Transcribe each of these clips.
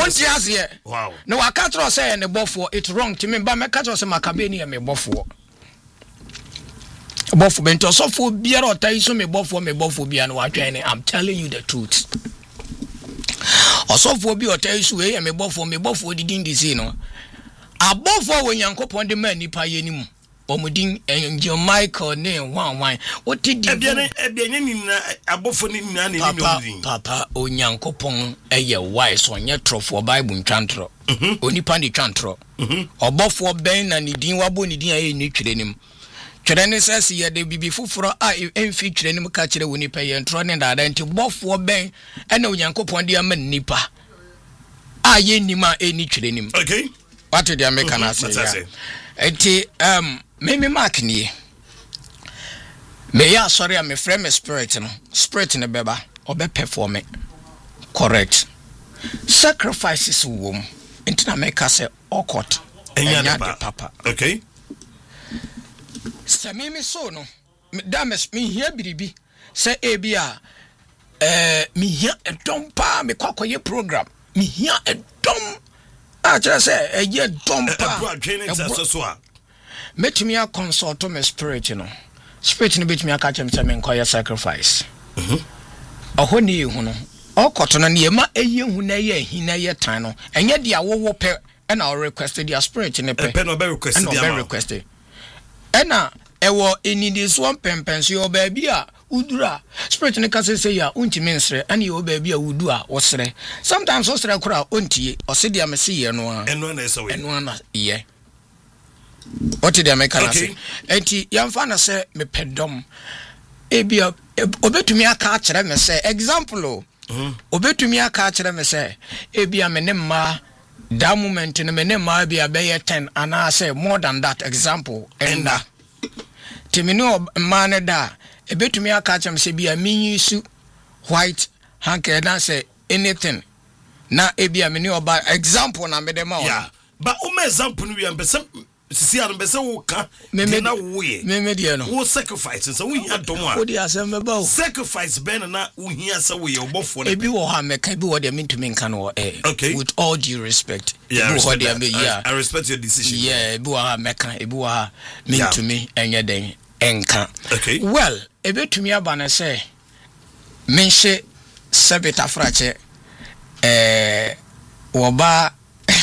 Won't yes here. Wow. No, I can't say and the buffo, it's wrong to me, but my catcher say Macabeni and me buffo. Buffo bento so for beer or taiso me buffo biano watching. I'm telling you the truth. Or so for beer or taiso and me buffo didn't see no. A buffo when young couple on the man nipa yenim. Omudin and your Michael name one. What did you do? Papa, O Yanko Pong, a year wise on your trough for Bible chantro. Only pandy chantro. Or buffo ben and the Dinwabuni dia nutrient. Children says here they be before for I ain't featuring him catch the Winnipeg and trying that until buffo ben and no Yanko Pondia man nipper. I ain't nima any children. Okay. What did the American say? Me mark ni. Me ya sorry I'm a friend me spirit no. Spirit in the beba obe perform it. Correct. Sacrifices wom. Intina make say awkward. Enya de papa. Okay. Se me so no. Dames me here biribi. Say ebia me here a dompa me kwakoye program. Me here a dom. Just say a ye dompa. Met me a consult me spirit, you know. Spirit ni bit me a catch him some sacrifice. A honey, you know. All cotton and yema a young who nay hina tano, and yet the awo pe and our requested their spirit in a pen or requested. And now, ewo in this one pens your baby, udra. Spirit in the castle say ya, unti ministry, and your baby udua, or say. Sometimes also crowd unti, or say the messi and one, yeah. What did I make a say? Eti yamfana say me pedom. Ebia obetumi aka akere me say example obetumi aka akere me say ebia me ne ma that moment ne me ne ma bia be 10 and I say more than that example enda timino ma ne da ebetumi aka akere me say bia me use white hanky and say anything na ebia me ne oba example na me de ma yeah but example we am see am be say wo ka na wo ye me dia no wo sacrifice so wo hia dom a wo dia asem be ba sacrifice ben na wo hia say wo ye obofo na ebi wo ha meka bi wo dia me ntumi nka no okay with all due respect yeah, wo dia me yeah I respect your decision yeah ebi wo ha meka ebi wo ha me ntumi enye den enka okay well ebi tumi aba na say menhye sebita frache wo ba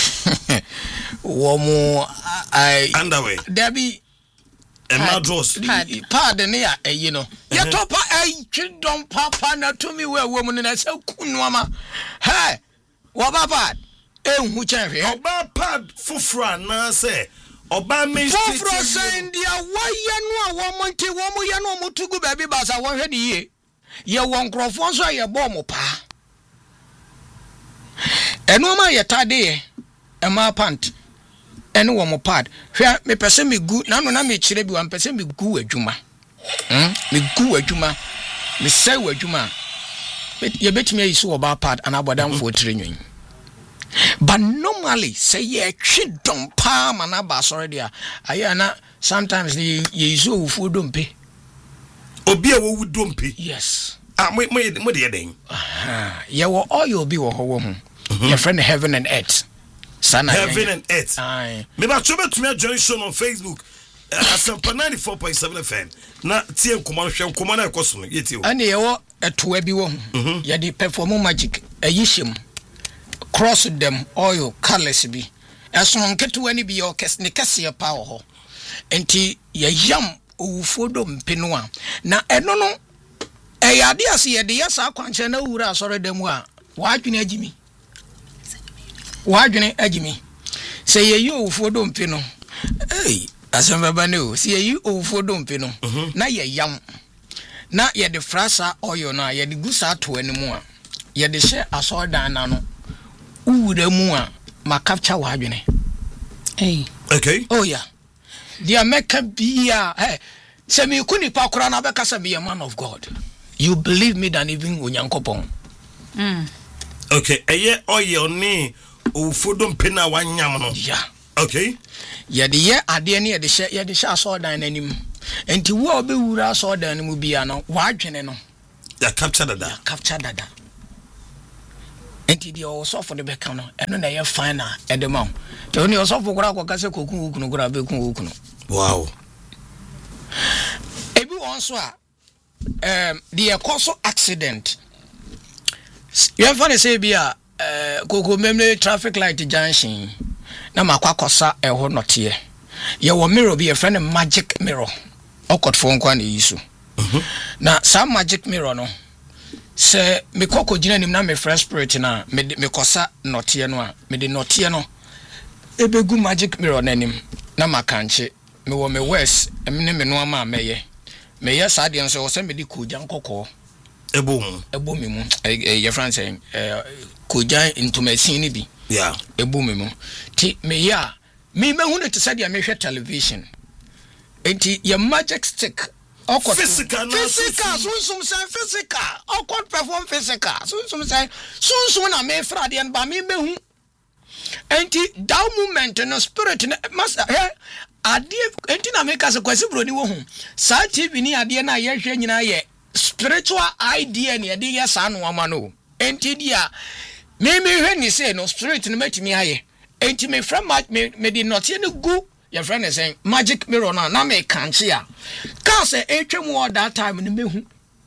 womo I underway Debbie madros pardon ya you know ya topa chidon papa na to me we woman na say kunwama hey woba pad enhu chenhwe oba pad fufura na say oba me fufura say ndia waye no a womonte womo ye no motugu baby basa won hwe die ye won krofo so ye bo mo pa eno ma ye tade ema pant eno wo mo pad hwe me pese me gu na no na me kire bi wan pese me gu adwuma me gu adwuma me sai adwuma ye betimi ayi so oba pad ana bodam fo trenwen but normally say ye twidon pa mana ba sorry dia ayana sometimes ye so fu dompe obi a wo dompe yes mo de den ye wo oil bi wo ho wo hu your friend heaven and earth Sana heaven and earth. Aye. Me ba chobe to me join show on Facebook. Asampa 94.7 FM. Na tie nkoma na ekoso no yeti o. Ane ye wo etoa bi wo. Ye di perform magic ayishim. Cross them oil colors bi. Eso nketo ani bi yo ne kase pa ho. Enti ye yam owufodo mpeno a. Na eno no eyade ase ye de yesa kwanche na wura asore dem a. Wa adwene agimi. Wajune ajimi say ye ofuodo mpe no asembaba ne o say ye ofuodo mpe no na ye yam na ye de frasa oil na ye de gusa to animu a ye de hye asodan na no uwura mu a ma capture wajune okay oh yeah the America bia say me kuni pa kura na beka say be a man of God you believe me than even onyankopon okay eye oil ni Ufodom pena wanyam no. Yeah. Okay. Ye de ye ade ne ye de hye aso dan nanim. Enti wo obe wura aso dan mu bia no, wa adwene no. Ya capture dada. Capture dada. enti dia osofo de beka no eno na ye fine na edema te oni osofo kura kwaka se kokun ukunu kura be kun ukunu wow ebi won so a the cause accident you ever say be a koko memle traffic light junction na makwakosa eho note ye wo mirror be a friend magic mirror okotfo nkwa na yisu na some magic mirror no se me koko gina nim na me fresh spirit na me kosa note no a me de note no ebegu magic mirror nanim na makanche me wo me west emne me no ama meye meye sade nso wo se me de koja nkoko ebo me mu ye france koja into machine bi yeah ebo me mu ti me ya me hu ne te sade me hwe television enti ye magic stick physical sunsum say physical okot perform physical sunsum say sunsum na me frade en ba me hu enti that moment no spirit master ade enti na make as kwasi broni wo hu sa tv ni ade na ye hwe nyina ye spiritual idea ni ade ye sa no ama no enti dia me hwe ni say no spirit no matimi aye enti me from me di not ye no gu your friend is saying magic mirror na me kanche a ka say etwem all that time no mehu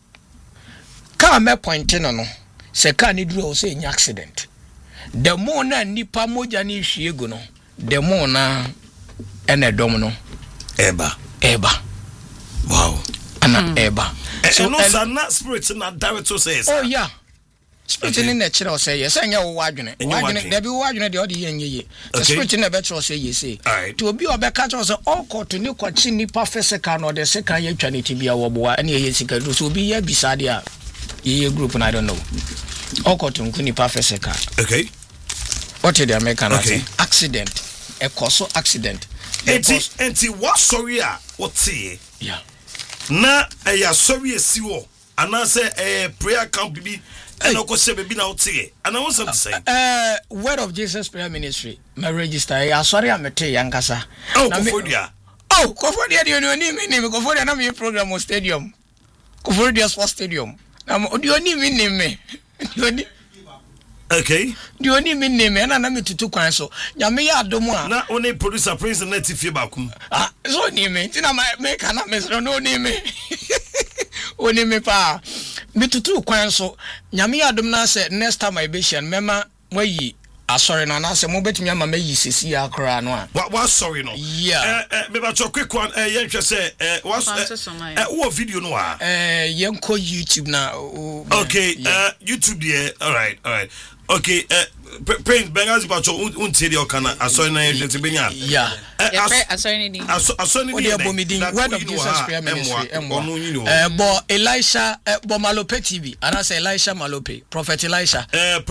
ka me point no se ka ni duro say any accident the more na nipa moja ni hwiegu no the more na ene dom no eba wow ana eba so no sana spirit na director says oh yeah spirit ni na kire o say yes anya wo wadwene da bi wo wadwene de o de yenye the spirit na better o say yes to obi obeka to say all court ni kwachi nipa physical no de seka ye twa ne tibia wo boa ene ye sika do so obi ya bisade a ye group na I don't know all court nkuni nipa physical okay what did the American accident a cause accident enti what sorry what say yeah na ya sorry esiwo ana say prayer camp bi and of course be na otie and I want something to say Word of Jesus Prayer Ministry my register ya sorry amete yankasa Kofodia de oni mi Kofodia na me program stadium Kofodia Sports Stadium na oni mi me okay the only me name na me tutu kwan so nyame ya adomu a na only producer Prince na tifie bakum so ni me tina me kana me so no ni me oni me pa me tutu kwan so nyame ya adom na say next time I be shan mema wayi asori na say mo betimi ama mayi sisi akra no a wa sorry no yeah me ba cho quick one yen hwe say what video no a yen ko YouTube na okay YouTube there all right okay Prince Bengazi ba cho untie de okana asori na yen benya yeah asori ni odi abomidin Word of Jesus Prayer Ministry bo Elisha bo Malope TV ana say Elisha Malope Prophet Elisha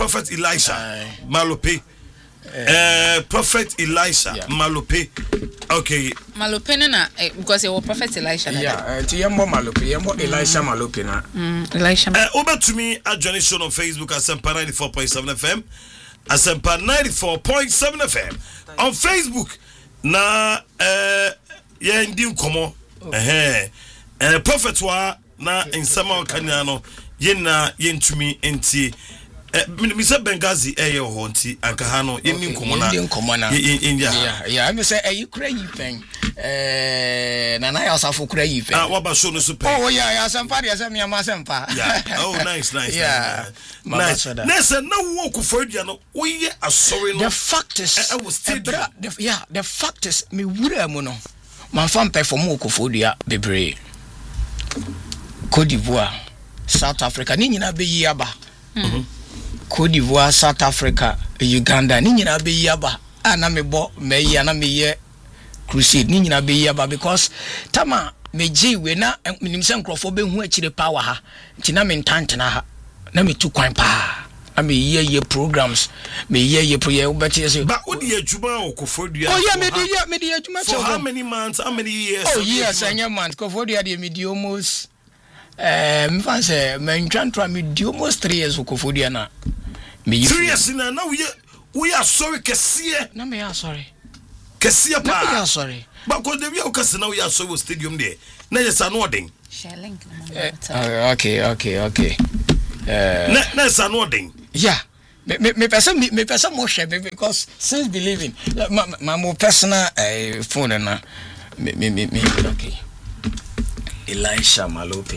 Malope Prophet Elisha Malope okay Malope na because you Prophet Elisha yeah ti yembo Malope yembo Elisha Malope na Elisha over to me at Johnny Show on Facebook Asempa 94.7 FM Asempa 94.7 FM on Facebook na ye ndi nkomo prophet wa na nsama okanya no ye na ye ntumi enti me say Bengazi ye ho nti anka ha no ye ndi nkomo na yeah me say you kura yi pen na na ya osafo kura yi pen wa ba show no so pen oh yeah Asempa ya say me am Asempa yeah oh nice yeah nice na wo ku fodia no we ye asori no the fact is the fact is me wura mu no man fam perform ku fodia bebre Côte d'Ivoire South Africa ni nyina be yi aba Côte d'Ivoire South Africa Uganda ni nyina be yi aba ana me bo me yi na me ye crusade ni nyina be yi aba because tama me ji we na minim se nkrofo be hu akire power ha nti na me ntantena ha na me tu kwan pa na me ye programs me ye prayer ubeti say but odi adwuma okofodua oh yeah me di adwuma for how many months how many years oh yes anya months kofodua de me di almost me fan say me ntwantwa me di almost 3 years okofodua na me 3 years na we are sorry kese na me are sorry kese pa we are sorry but ko de we o kase na we are sorry stadium there na yes anoding okay na is anoding yeah me person more share because since believing my more personal phone na me okay Elisha Malope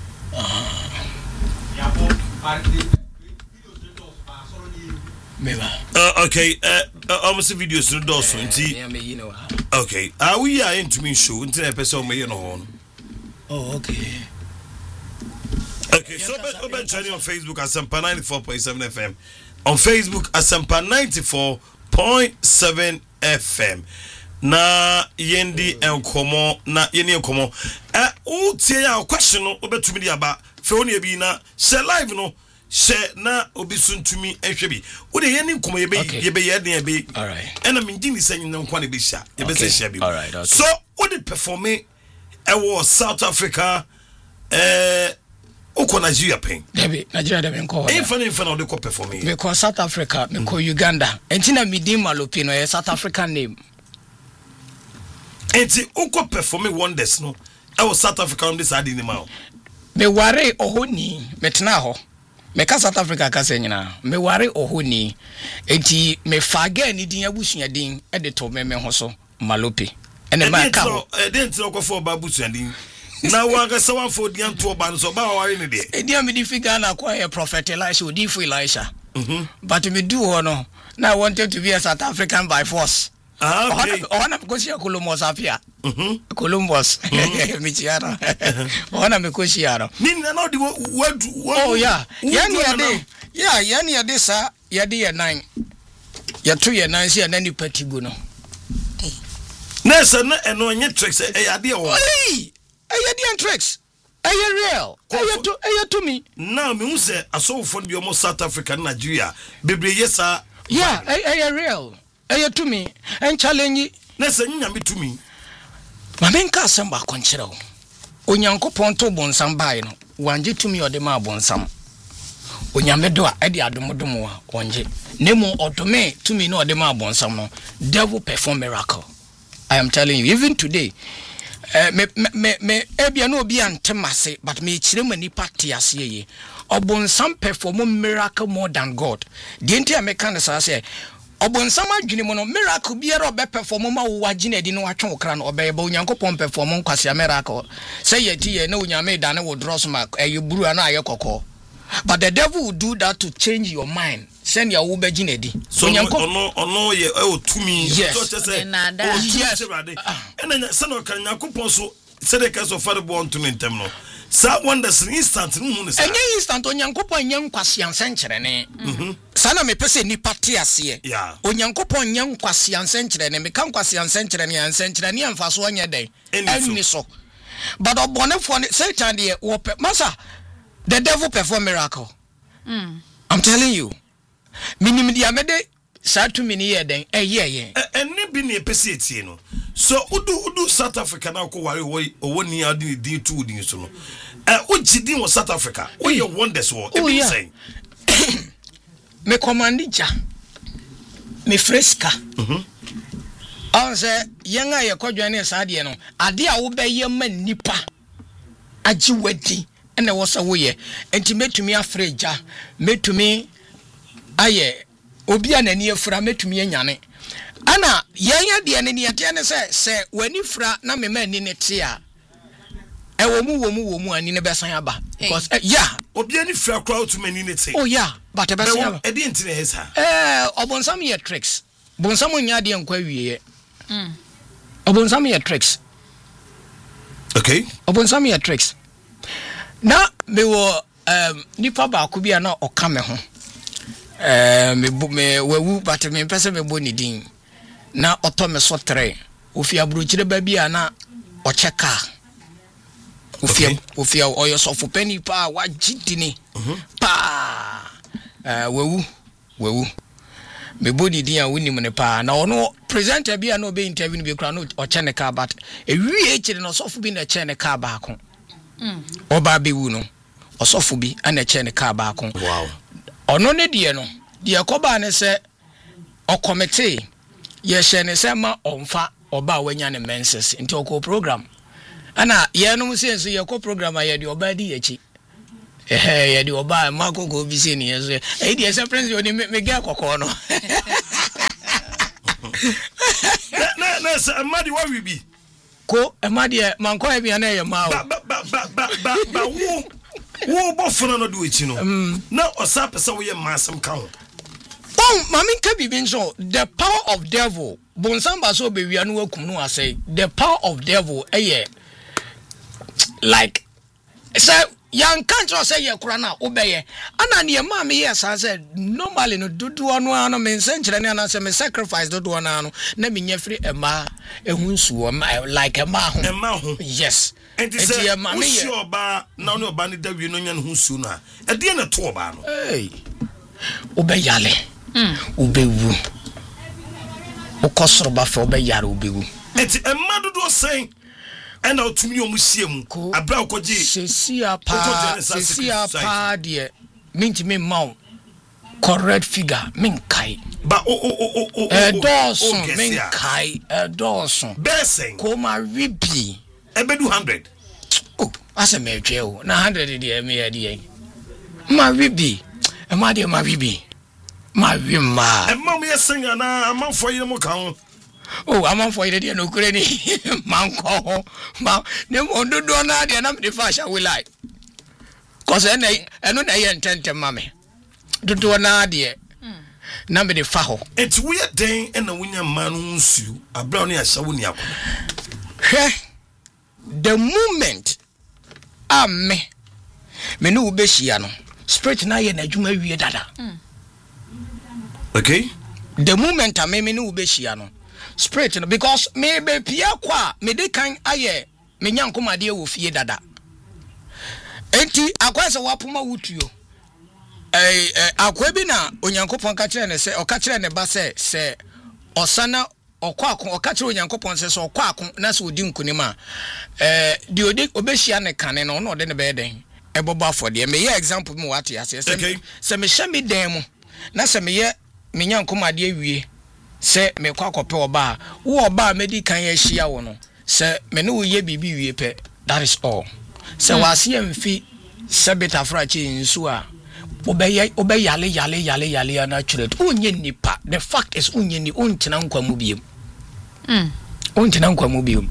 okay almost videos no do so nti okay we are into me show nti na person me no oh okay so open channel on Facebook Asempa 94.7 FM on Facebook Asempa 94.7 FM na yendi enkomo na yeni enkomo o tie ya question no obetumi dia ba fe oni e bi na share live no share na obi suntumi ehwe bi wo de yeni enkomo ye be ye den be alright ena me ngini sanyi na nkwa ne be sha ye be se share bi alright okay so wo de perform e wo South Africa Uko Nigeria pen. Nigeria de nko. Infana de ko perform. Because South Africa, me ko Uganda. Entina Midim Malope no South African name. Enti uko perform wonders no. I was South Africa on this adi ni ma. Me ware ohoni, metena ho. Me ka South Africa ka se nyina. Me ware ohoni. Enti me fage ni din abusua din e de to me ho so Malope. Ene ma ka ho. Den tro ko for babusua din. Na wanga sawan for dian to ban so ba ware ni de dia me di figure na kwa prophet Elisha odi for Elisha but me do no na I wanted to be a South African by force okay ona because ya Columbus apia Columbus me chiara ona me koshiara ni na di wadu oh yeah yani ade sa ya de ya 9 ya 2 ya 9 si ya nani patigu no nessa na eno nye tricks e ya de o Ayadian tricks. Real. To me. Now me say aso fo bi omo South Africa Nigeria. Bebre yesa. Yeah, real. To me. And challenge. Na se nyame to me. Ma menka samba konchira wo. Onyankopon to bonsam bae no. Wanje to me ode ma bonsam. Onyame do a ede adomodom a onje. Nemo odome to me no ode ma bonsam no. Devil perform miracle. I am telling you even today. Me ebia no obi antemase but me chire mani party ase ye obonsam perform miracle more than God the entire me kan say say obonsam adwene mo no miracle biara obe perform ma wo wagine edi no atwe okra no obe ba onyankopon perform nkwase miracle say ye ti ye na onyame da ne wo dross ma buru ana aye kokko but the devil will do that to change your mind send your ube ginedi so ono ye to me yes. So say yes and send kan yakopon so said the case of father born to me tem no sa wonders instant no no say any instant onyankopon nyam kwase ansenkyere ne sana me pese ni pate ase onyankopon nyam kwase ansenkyere ne me kan kwase ansenkyere ne amfa so anya den enni so but obonefo Satan dey masa the devil perform miracle. I'm telling you. Minimum diamede satu mini ye den ye. Enne bi ne pese etie no. So udu South Africa na ko ware wo ni adi din tu din so no. Ojidi wo South Africa. Wo ye wonders wo. E be say. Me commandija. Me fresca. Onse yenga ye kodwane sa de no. Ade a wo be ye man nipa. Agi wadi. Ene wosa woye enti metumi afreja metumi aye obi anani afra metumi anyane ana yanya de ne yete ne se wani fra na mema ani ne te a wo mu ani ne besan aba because yeah obi ani fra kwa to mani ne te oh yeah but besan aba e de ntine hesa obonsam ye tricks bonsam nya de nkwa wiye obonsam ye tricks okay obonsam ye tricks na me wo nipa ba ko bia na oka me ho me wawu but me pese me boni din na oto me so tre ofi abrochire ba bia na ocheka ofi oyo sofo pani pa wagidini pa wawu me boni din a woni me pa na ono presenter bia na obe interview bi kra no ochene ka but ewie echire no sofo bi na chene ka ba ko oba bewu no osofo bi ana che ne ka ba ko wow ono ne die no die koba ne se okomete ye hye ne se ma onfa oba wanya ne menses nti oko program ana ye no se ye ko program aye de oba di echi ya di oba mako go bi se ni yeso e di ese prince oni me ga kokko no na amadi wa we bi ko amadi manko e bi na ye ma ba wo bofuna no do echi no na osa pesa wo ye masam ka ho mami ka bibi nso the power of devil bonsamba so be wia no wakum no asay the power of devil like say yan kancho say ye kura na obeye ana ne ma me yes say normally no dudu ono ano me nsenkyere ne ana say me sacrifice dudu ono ano na me nya free ema ehunsuo like ema ho yes enti ye ma me ye oba na no oba ne dawie no nya no hunsuo na e de na to oba no obeyale ubewu ukosoro ba fe obeyare ubewu enti ema dudu say and out to me omusiemu abra okoji sesia pa de minti me maw correct figure min kai ba dawson min kai dawson besen ko ma ribi ebedu 100 asa me twe o na 100 de me ya de ma ribi e ma de ma ribi ma wima e ma me senga na amanfo yire mo kan I'm for it no kureni manko ma ne ododo na de na me fa sha we like cause eno na ye ntente mame dodo na de na me de fa ho it we den na wonya man nsu abra no ya sha wo ni akọ the moment me no be hia no spirit na ye na adwuma wie dada okay the moment me no be hia no spirit no because me be pia kwa me de kan aye me nyankomade wo fie dada enti akwa se wapoma wutuo akwa bi na onyankopon ka kire ne se o ka kire ne ba se osana okwa o ka kire onyankopon se okwa na se odi nkunima di odi obehia ne kane no no de ne be den ebobo afode me ye example mu wate ase se me hye me den mu na se me ye me nyankomade awie se me kwa kope oba wo oba medi kan ya hia wo no se me no ye bibi wie pe that is all se wase amfi se beta frachi nsu a obeyale na churet unye nipa the fact is unye ni untina nkwamu biem untina nkwamu biem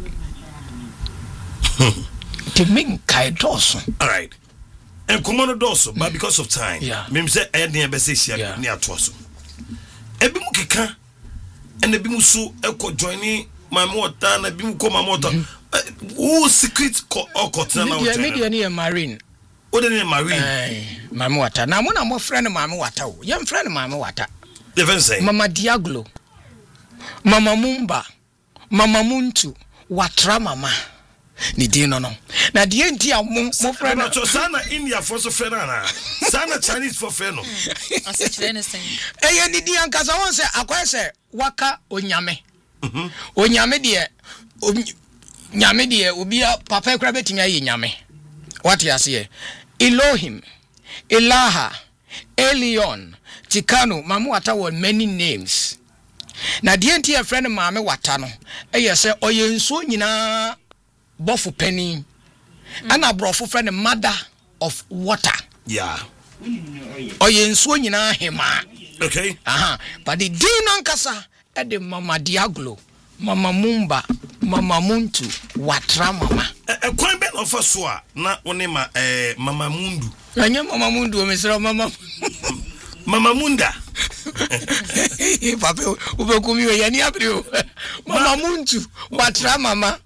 to make kai doso all right and command doso but because of time me say e dey be say hia ni atoso ebi mu keka and the bimusu eko joining my water na bimu ko my water who secret or cotton na media ni marine o de ni marine my water na mo na mo friend my water o yem friend my water even say mama Diaglo mama Mumba mama Muntu watra mama ni dino no na die nti a mo friend so sana India for so friend na sana Chinese for friend no asa chile sen ni di ankasa won se akwese waka onyame onyame de nyame de obi papa kra betimi aye nyame what you say Elohim Ilaha Elion Tikano mamu wata won many names na die nti a friend maame wata no se oyenso nyina bofu penny ana brofo friend mother of water oyenso nyina hema okay but the din ankasa e de mama Diaglo mama Mumba mama Muntu watra mama kwan be no fa so a na woni mama Mundu anya mama Mundu o mesra mama Munda papa ubekumi we yani abrio mama Muntu watra mama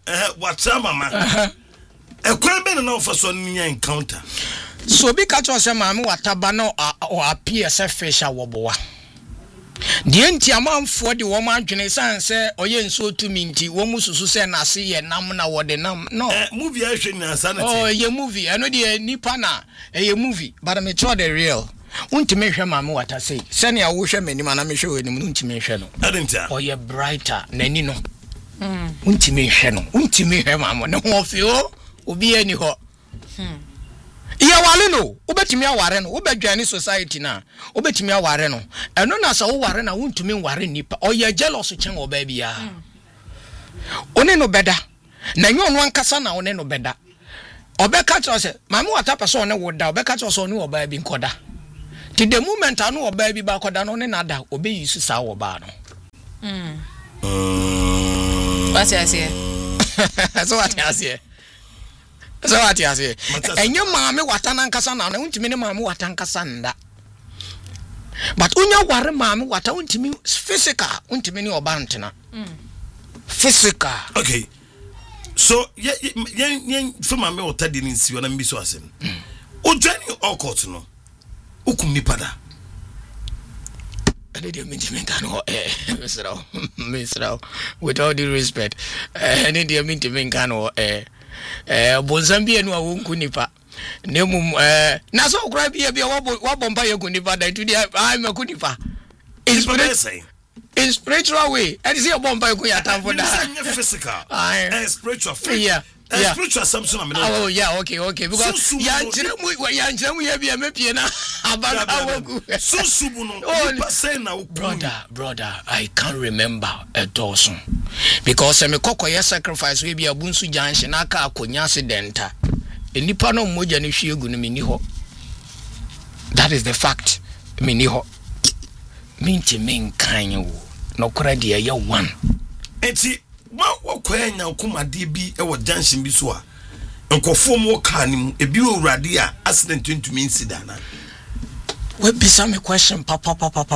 kwan be no fa so nya encounter so bi ka cho se mama wataba no o appear se fish awoboa die nti amanfo de wo ma adwene sanse oye nso tumi nti wo mususu se na se ye nam na wo de nam no movie ahwe na sanity ye movie eno de nipa na ye movie but me cho the real untime hwe mama wata sei se ne wo hwe mani ma na me hwe we nim untime hwe no adenta oye brighter nani no untime hwe no untime hwe mama ne ho fio obi ani ho iya wale no ubetimi aware no ubedwane society na ubetimi aware no eno na sa wo ware na wontumi ware nipa oye jealous chen wo ba bia one no beda na nyo no ankasa na one no beda obeka cho say mama wata person ne woda obeka cho so ne oba bi nkoda ti the moment anu oba bi ba koda no ne nada obe yisu sa oba no What you say? So what you say? So what you say? Enye mama wata na nkasa na untimi ne mama wata nkasa nda. But unya ware mama wata untimi physical untimi ne oba ntena. Physical. Okay. So yen for mama wata di nsi wana mbi so asem. O journey all court no. Ukum nipa da. Any Mr. With all due respect, any dear mean to Minkano, Bonsambia no won't nipa. Nemum, Naso grab here be a wabon by a kunipa that today I'm a kunipa. In spiritual way, and is a bomb by Kuyata for that. Physical, spiritual, yeah. Spiritual assumption. Oh, yeah, okay. Because brother, I can't remember a dozen. Because I'm a cocoa sacrifice, we be a bunsu junction, naka konyasi denta. In Nipano moja ni shiogun miniho. That is the fact. Miniho. Minti min kanyo. No credit ya one. Eti. What kwenya ukuma DB ewa junction bi so a nkofo mo ka nim ebi owurade a accident ntumi incident. We bisa me question papa.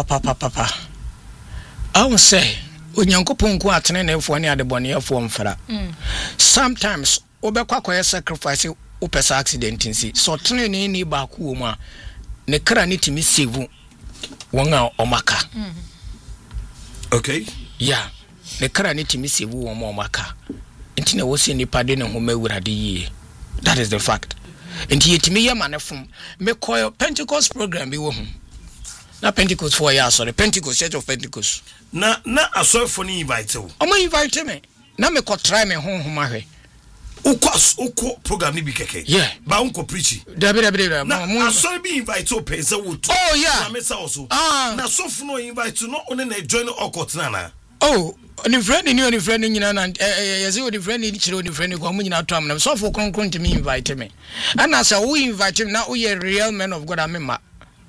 I will say onyankopon ko atene na efo ne adebone efo mfra. Sometimes obekwa koye sacrifice upesa accident nsi so tene ne ni ba ko mu a ne kra ne timi save won a omaka. Okay. Yeah. The kara ni timi sevu wo mo maka enti na wo se nipa de ne ho mawurade yi. That is the fact. Enti yetimi ye manefum me call Pentecost program bi wo hu na Pentecost for ya sorry Pentecost Church of Pentecost na asori for ni invite wo o ma invite me na me ko try me ho hwe uko program ni bi keke yeah ba unko preach dabi na asori bi invite o pesa wo to oh yeah na me sa also na sofu no invite no one na join okot na oh ni friend nyina na yesi o ni friend ni chire o ni friend ko nyina to am na so for konkron to me invite me and as a we invite him now we a real man of God member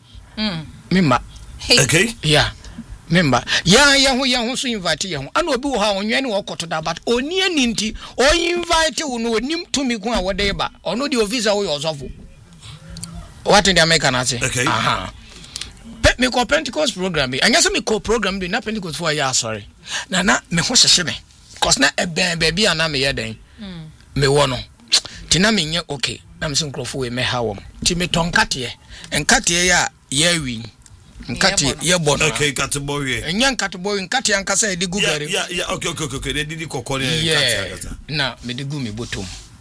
okay yeah member ya ho so invite ye ho ana obi wo ha onwe ne wokoto da but oni ani nti o invite wo no onim to me ko a wode ba ono the officer wo yosofo what in the American say okay me ko Pentecost program bi anya so me ko program bi na Pentecost for ya sorry na me ho hyehye me cause na baby ana me yeden me wo no ti na me nye okay na me so nkrofo we me ha wo ti me tonkate enkate ya wi nkate ye bono okay nkate boy enya nkate boy nkate ankasa edi gu gare yeah okay de di kokore nkate ankasa na me de gu me botom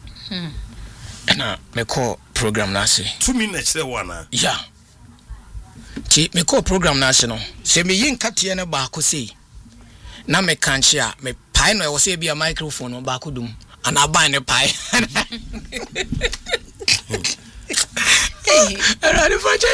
na me ko program na se 2 minutes there one yeah ti me ko program na se no se me yin nkate na ba ko sei na me kanche a me pai no e wo se bia microphone no ba ko dum ana ban ne pai Era de fache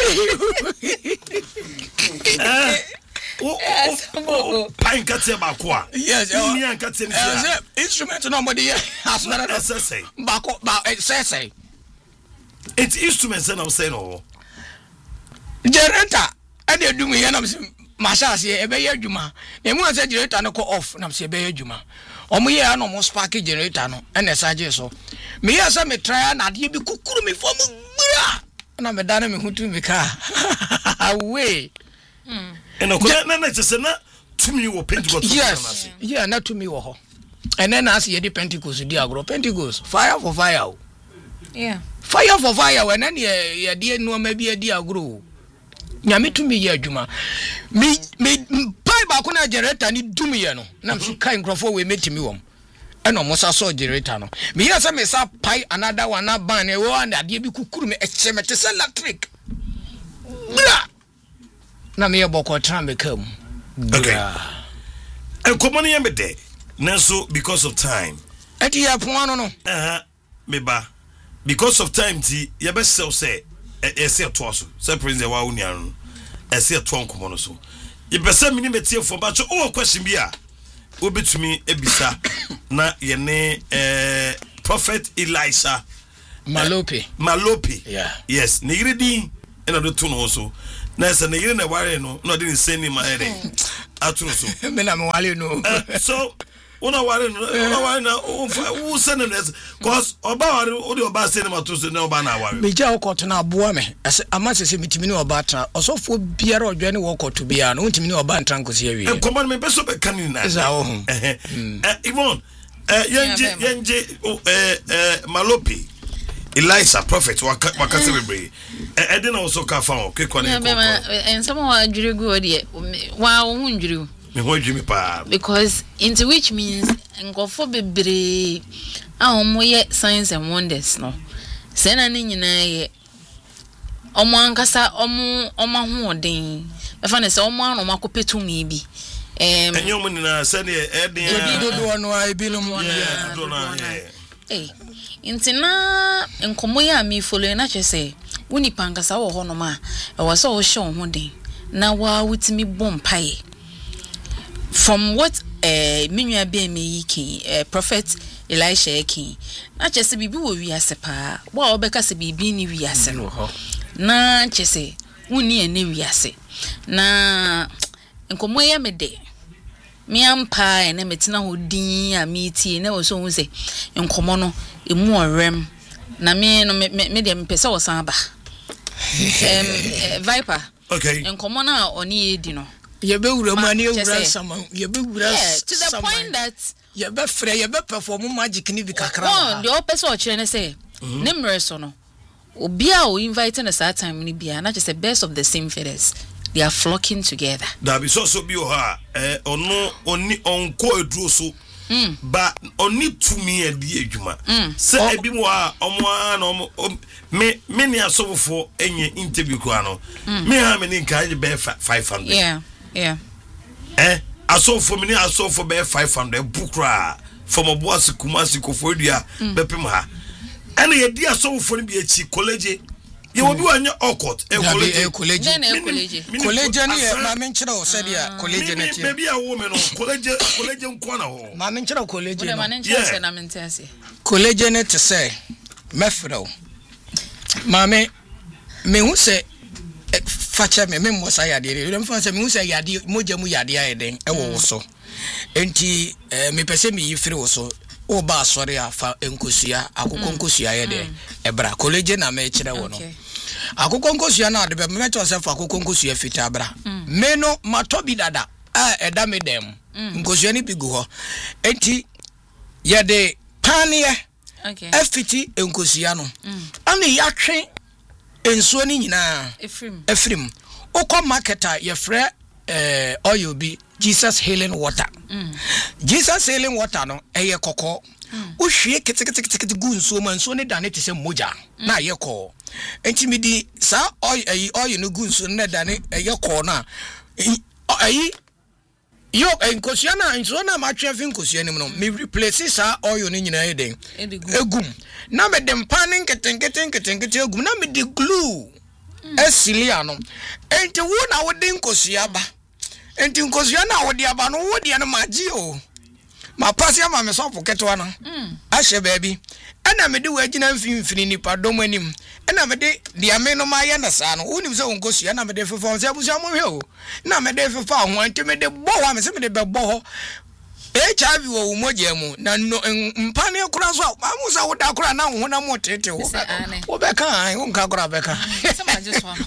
pai nkate ba ko a yes ni nkate ni instrument no body as na say ba ko ba say it's instruments and I'm saying oh generator and you do me and I'm masha say e be ya adwuma na mu say generator no ko off na say e be ya adwuma omo ye na mo spark generator no and esage so me ya say me try na de bi kukuru me form gbura na me dana me hutu me ka away eno ko na just na to me wo Pentecost yes yeah na to me wo ho and then as ye di Pentecost di agro Pentecost fire for fire yeah fire for fire when ye di no ma bi di agro nyame to me ye adwuma me pai ba ko na generator ni dum ye no na me kai nkrofo we metimi wom eno mo sa so generator no me ya say me sa pai another one na ban e wo and ade bi kukuru me echemete se electric bra na me ye boko tram be kam okay e komoni ye me de nanso because of time ati ya pon no me ba because of time ti ye be say ese to so say prince wa unia no ese to nkomo no so ye be say mini metie for ba cho o question bi a obetumi ebisa na ye ne prophet Elisha Malope. Yeah. Yes, ne yire din ena do to no so. Na se ne yire na ware no, no de send him ahead. Atu so. Me na me wale no. So una ware na who send him this cause oba ware o de oba send him atu so na oba na ware. Me ja okoto na aboa me. Ase amasese mitimi ne oba tra. Osofo biara odwane wo okoto bia no ntimi ne oba ntran kosi awie. Enkoman me beso be kan ni na. Eza wo hu. Yvonne yenje Malope Elisa prophet wakase bebre edena also ka fa o kekwa ne ko and some wa dwere go de wa wo hundwere me ho dwimi pa because into which means ngofo bebre ahomo ye signs and wonders no se na ne nyina ye omo ankasa omo ho odin e fa ne se omo anu makopetumi bi enyo mo nina se ne eden dodo no ai bilum do na intina enkomo ya mi follow na chese woni pankasa wo ho no ma e wo se wo hye wo ho den na wa wutimi bompae from what minua be me yiki prophet Elisha yiki na chese bibi wo wiase pa wa obeka se bibi ni wiase no na chese woni ene wiase na enkomo ya mede me ampa ene metina ho din a meti na wo so hu se enkomo no emu orem na me no me dem pese wo san ba Viper okay enkomo na oni edi no ye be wura mu ani wura sama ye be wura to the point that ye be frɛ ye be perform magic ni bi kakra one the opese o kire ne say nemre so no obi a o invite na that time ni bia na just the best of the same feathers. They are flocking together. That be so be ha ono oni onko eduro so ba oni tumi edi adwuma se ebi mo a omo na me ni asofo enye interview ko ano me ha me ni nka be 500 yeah asofo me ni asofo be 500 bukra from oboase kumasi kofodua bepem ha ene ye di asofo ni bi echi college ye will be on your awkward college ni ma men kire o said ya college na ti maybe a woman on college nkwana ho ma men kire college no na mentase college ne te say mefro ma me hu se facha me mo sa yade re dem fa se me hu se yade moja mu yade ayeden e wo so enti me pese me yifiri wo so o ba sori afa enkosua akoko nkosua ye de ebra college na me kire wo no akoko nkosua na de be me cho se fa akoko nkosua fita bra me no matobi dada eda me dem nkosua ni bigu ho enti ye de panie efiti enkosua no ani yatwe ensuo ni nyina efrim okọ marketer ye frɛ oil bi Jesus healing water Jesus healing water no eye kokọ uhwie ketekete gu nsuo ma nsuo ne dane te se moja na ye ko enti mi di sa oil no gu nsuo ne dane eye ko na ayi yo enkosua na nsuo na ma twa fi nkosua nim no me replace sa oil no nyina ye den egum na me dem panin ketenkete egum na me di glue esilia no enti wo na wo den nkosua ba enti nkosua na wo di aba no wo di na maji o ma pasia ma me so poketo no ahye baabi ana me de wo agina mfimfini nipa dom anim ana me de dia me no ma ye na sa no wonim se nkosua na me de fefa se abusia mo hwe o na me de fefa ho enti me de bo ho me se me de be bo ho HIV wo moja mu na no mpane kura so amu sa wo da kura na ho na mo tete wo be kan wo nka kura be kan se ma je so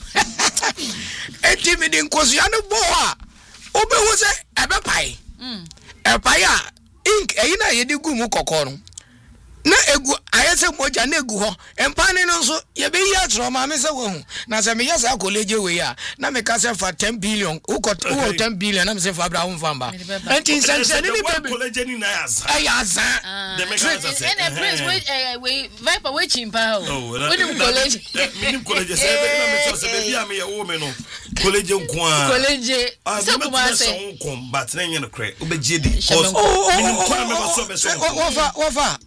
enti me de nkosua no bo a obe wo se ebe pai pai a ink eyina ye de gu mu kokoro na egu ayese moja na egu ho empane no so ye be ya tro ma me se wo hu na se me yesa college we ya na me ka se fa 10 billion wo 10 billion na me se fa bra wo famba enti sense ni be college ni na yaza the mechanism and prince we Viper we chimpa we nim college minim college se be na me so se be bia me ye wo me no college nko college se kuma se nko but na nye no kre obegie di cause minim kwa me so be so wofa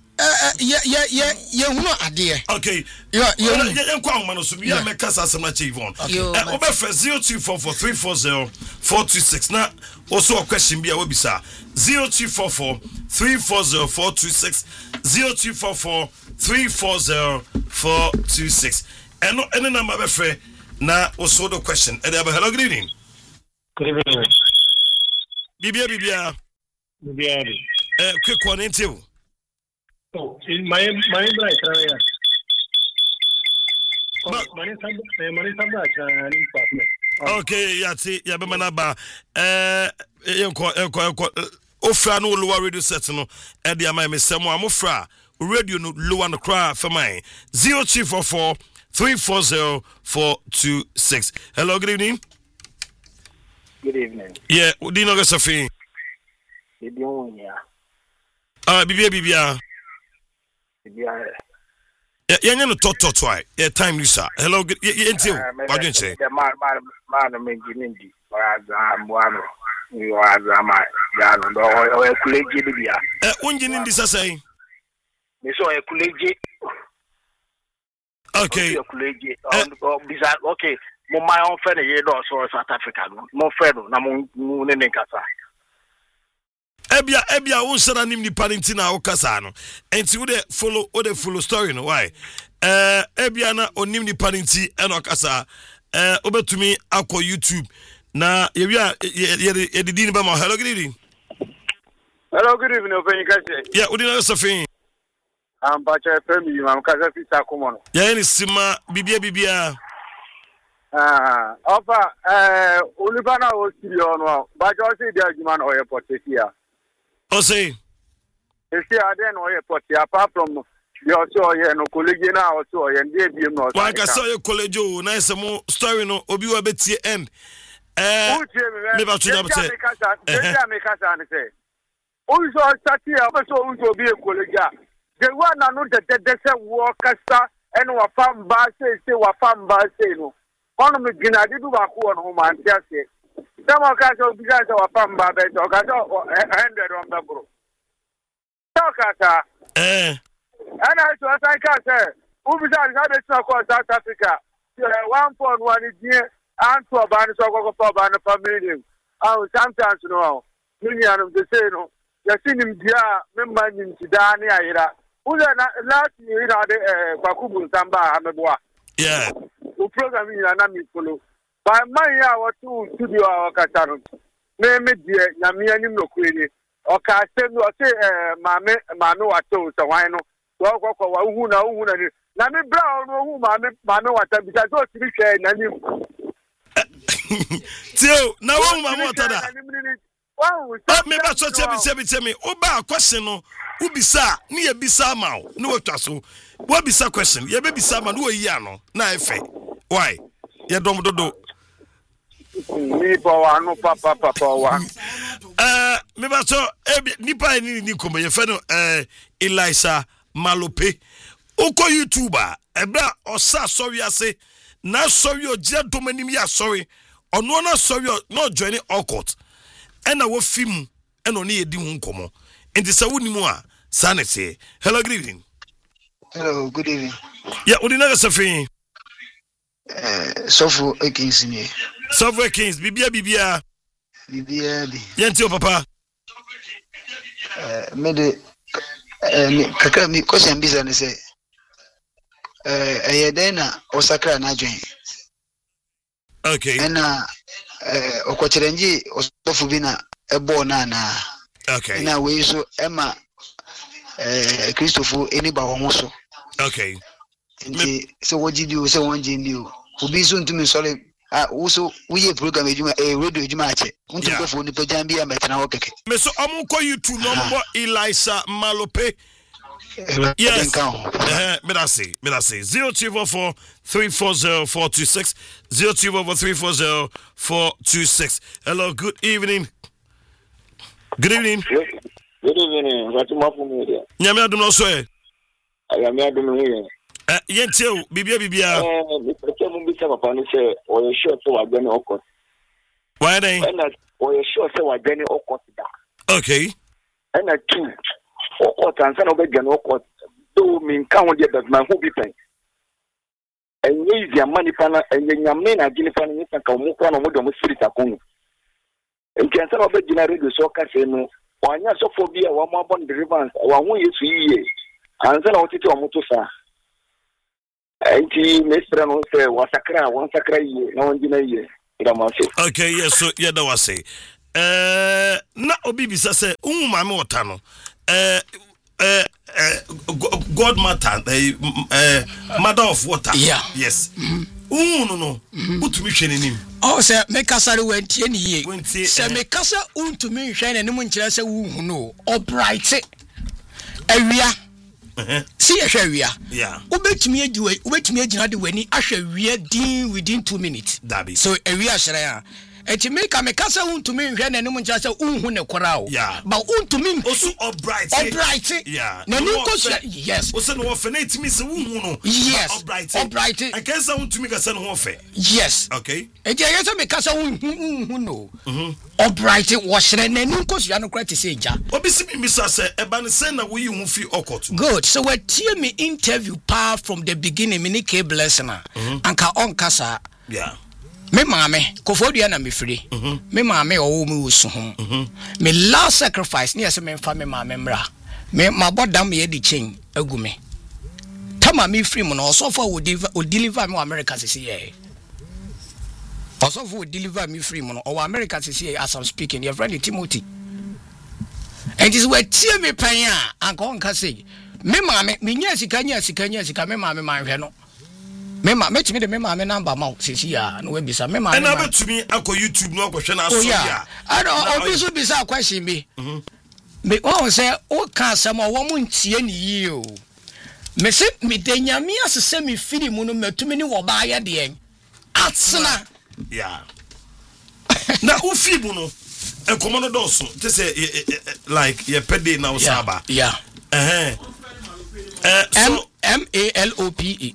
ye hunu ade okay ye kwa homa no so bia me kasa asema che Yvonne obefa 0244340426 na also a question bia we bisa 0244340426 0244340426 426 any number be free na also the question hello good evening. Good evening. Bibia quick one into oh my bright okay ya be manaba ofra no lower radio set no e dia my mesemo amofra radio no lower no cry for mine 0244 340 426. Hello, good evening. Good evening. Yeah, do you know Sophie? Bibia. Bibia. Yeah, no talk twice. Yeah, time Lisa. Hello, good until what do you say? The man mentioning Wazam, you are Zama, Yan, or a collegiate Bibia. Unjin this say. You saw a collegiate. Okay. Okay. My own friend here also South Africa. Mo friend na mo nkasa. Ebia unsana nim ni parenting na okasa no. Enti wo de follow story no why? Ebia na onim ni parenting e no okasa. Obetumi akọ YouTube na ye didi ni ba ma. Hello, good evening. Hello, good evening. Open kase. Yeah, odi na Sofin. Bacha family mam kase fi Sakumo. Yeah, ni sima bibia. Opa, Olivana was on, but also the German oil pot here. Oh, say, if you are then oil pot apart from your soil and colleague now, so and gave you no. Like I saw your college, nice more story no, Obiwa Betty end. Never to double say, also, Satia, also be a colleague. The one I know that the worker and what farm bar say, what farm bar say no. One me gina di do ba ko no man tiase sama ka so bi ga so pamba be so ka so 100 on the bro so ka ta ana so sai ka say u bi ga be so ko South Africa 1.1 die and to ba ni so ko ba na family sometimes no ni anu de say no ya sinim dia me man nim ti da ni ayira u na last year de bakubu samba ameboa yeah. The program is not me follow. By my year or two studio or Catano. Name it, Yamian no query. Or Castel, or say, Mano, I told so why no. Walk over who now, who Nami Brown, who Mano, what I because those three say, Nani. Till now, Mamma. Me back to tell me, Oba question no, Ubisa, near Bisa Mao, no tasso. What be some question? Ye baby sama no yano, na efe. Why? Ye dom do. Me power no papa wa. Me ba so nipa ni komo ye fe no Elisa Malope. Oko YouTuber, ebra osa sorry ase, na sorry o je domanim ya sorry. Ono na sorry no join Okot. Ena wo film ena oni edi hu komo. Enti sa woni mu a sanete. Hello, good evening. Hello, good evening. Yeah, Udina Safin. Sofu Ekins me. Sofu Ekins, Bibia. Yentio papa. Mede kaka mi question bisa ne say. Ayedena osakra na join. Okay. Ena okocherenji osofu bina ebo na. Okay. Na we so ema Christopher eniba ho so. Okay. Nti se wojidi o se wonjindi o. Obi so ntumi sole also we program ejuma radio ejuma ache. Untu ko fo ni pejam bia metena ho keke. Me so amunko YouTube no mo Elisa Malope. Yes. Me that say 0244 340 426 0244 340 426. Hello, good evening. Good evening. Good evening. What you for me there? Nyame adum no so e. Nyame adum here. Yentio bibia. Me peke mu bi se papa ni say o ye sure so wa gani okot. Why then? O ye sure so wa gani okot da. Okay. And a two okot and san obegani okot. Do me nkan dey that man who be pen. Enye is your money pana enye nyame na gini pana ni san ka mu kwa no mo do mo spirit akon. Nkan san obegina radio so ka say no. Wanya so phobia wa mo abon deliverance wa hu Yesu yiye. Anza na otiti omuto sa. Anti Mr. No say was a cry, no one deny. Okay, yes, so yeah, that was say. Na obi bisa say mama wota God matter mother of water. Yeah. Yes. No. Utumi hwe nim. Oh, say make us are wentie ni ye. Say make us untumi hwe na nim nkyere say wu no. Obright awia. See a share. Yeah. Ubetumi agina de wani ahwe awia din within 2 minutes. So awia share. Eti make a kasa untumi hwe na nim nkyere say unhu ne kora o. But untumi also obright. Yeah. Na nim ko yes. O say no fe na etimi say unhu no. Yes. Obright. I can say untumi kasa no fe. Yes. Okay. Eti I say make kasa unhu no. Obright was na nim ko so no kra te say ja. Obi si mi say eba ne say na wo yi hu fi okot. Good. So we tear me interview power from the beginning me K blessing anka on kasa. Yeah. Me mame kofodua na me free. Me mame owo me wusu ho. Me last sacrifice ne yese me fa me mame mra. Me mabodam ye di chain agu me. Tama me free mo no so for wo deliver me America sisi ye. Also for deliver me free mo no o America sisi ye as I'm speaking your friend Timothy. And this we tie me pan a anka on ka say me mame me nya sika me mame man hwe no. Me metimi de me mame number ma sisi ya no we bisa me mame. Na betumi akọ YouTube no akọ hwe na so ya. I don't obi so bisa question me. Me o say o ka asem o wo mu ntie ni yi o. Me se me de nyame asese me firi mu no matumi ni wo ba ye de en. Atsena. Yeah. Na o fi bu no enkomo no doso te say like ye pede na usaba. Yeah. So MALOPE.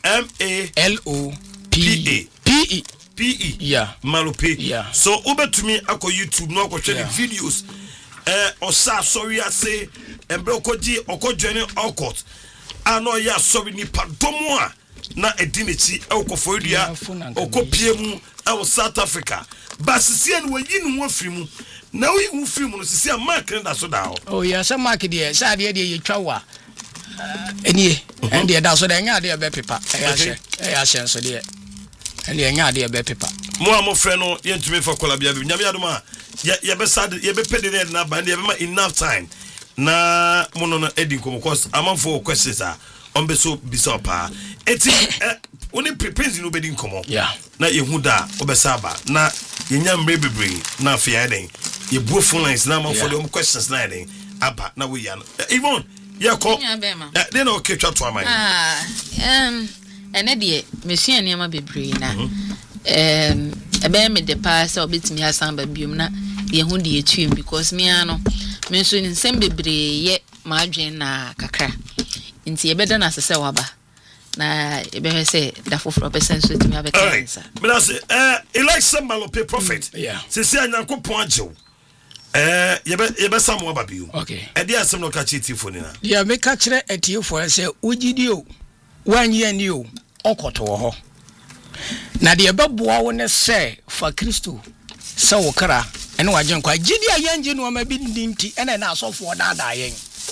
MALOPE. Yeah. Malope. Yeah. So ubetumi akọ YouTube no akọ hwe videos. Osa sorry ase embe okoji okojene okot. Ano ya sorry ni padomo a na edinichi ekofodia okopie mu e South Africa. Basisi an wayi nu afiri mu. Na we hu firi mu no sisi a mark na so da ho. Oh yeah, some mark there. Sa de ye twawa. Enie and the da so da nya de be pepa e ahye so de and the nya de be pepa mo amofre no yentumi fa kola bia bi nyame adoma ye be sad ye be pede de na ba ye be ma enough time na mo no edi nkomo cause amanfo questions a on be so bisa pa eti oni prepare no be di nkomo na ye hu da obesaba na ye nya mre bebre na afia den ye buo phone lines na amanfo de questions na den aba na we ya no even yeah, call. They no catch up to my. And de mesua niam be bree na. Ebe me de pass or bit me asan ba biom na ye hu de etuem because me ano me so nsem bebree ye ma adwen na kakra. Nti ye beda na sese waba. Na ebe he say da foforo person so timi abekansa. But I say election Malope prophet. Yeah. Sisi anyankopon agyew. Yebe samu ababiu. Okay. Edi asem no ka chitifo ni na. Yeah, me ka kire etiefo say ugidi o. Wanye ani o. Okoto ho. Na de beboa wo ne say fa Kristo. Se wo kra ene waje nkwa gidi ayenje no ma bi ndinti ene na asofo dada yen.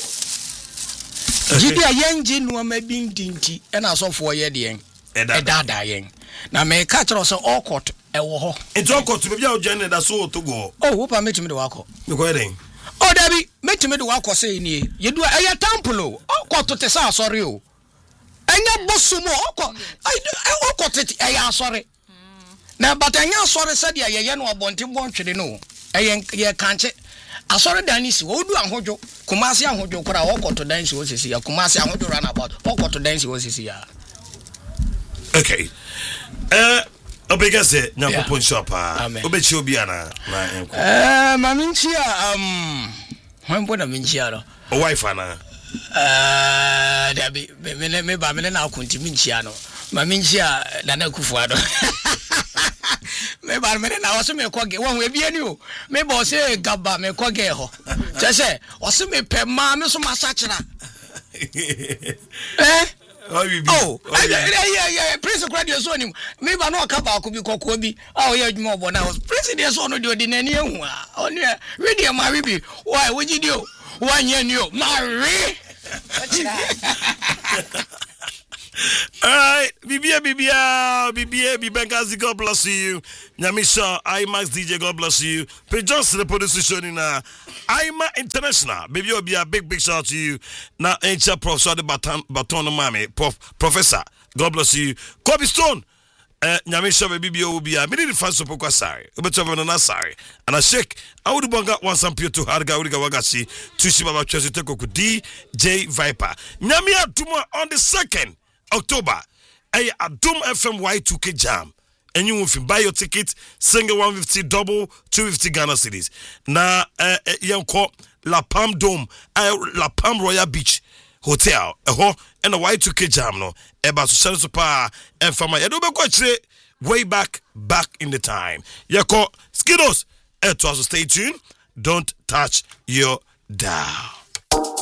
Gidi ayenje no ma bi ndinti ene asofo ye de yen. E dada yen. Na me ka kire say okoto ewo ho. Enti okoto be bia o jene da so to go. Oh, wo pa metimi de wako. Me ko eden. Oh, Dabi, metimi de wako say ni. Ye do aya temple. Okoto te sa sorry o. Enya bosumo okoto te aya sorry. Na but enya sorry said ye no abonti bontwede no. Ye kanche. Asore dan si wo du ahojo. Kumasi ahojo kora okoto dan si wo sisi ya. Kumasi ahojo run about. Okoto dan si wo sisi ya. Okay. Obegase nyakopon shop obechi obi ana na enko maminchia hwembo na minchia no o wife ana Dabi me ba me na akunti minchia no maminchia na na kufuado me ba me na waso me koge won we bia ni o me bo se gaba me koge ho chese waso me pe ma me so masachira Oh, yeah, Prince Radio Sonim. Maybe I know a couple could be Kokobi. Oh, yeah, more now. President Son of the ordinary. On your radio, my baby. Why would you do 1 year new? Marie. Alright, BBA, God bless you. Nyamisha, IMAX DJ, God bless you. P. Johnson, the producer, showing in IMA International. Baby, you'll be a big shout out to you. Now, ancient Professor, the baton mami, Professor, God bless you. Kobe Stone, Nyamisha, baby, will be a minute fast of Pocasari. Ubetovana sorry. And I shake, I would bang up one some pure to Harga Wagashi, Tushima Chelsea Tekoku DJ Viper. Nyamia Tuma on the 2nd October. Adum FM Y2K Jam. And you will buy your ticket, single 150, double 250 Ghana cedis. Na yanko La Palm Dome, La Palm Royal Beach Hotel, and a Y2K Jam no. Eba so share super and fama. Ya do be ko chire way back in the time. Yako Skidos. To also stay tuned. Don't touch your dial.